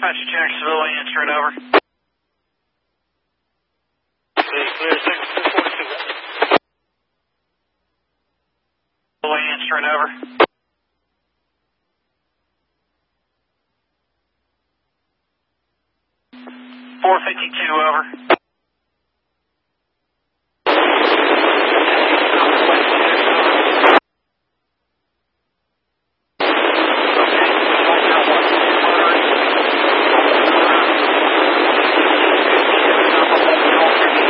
Dispatcher check, civilian straight over. Clear, 642. Civilian straight over. 452 over.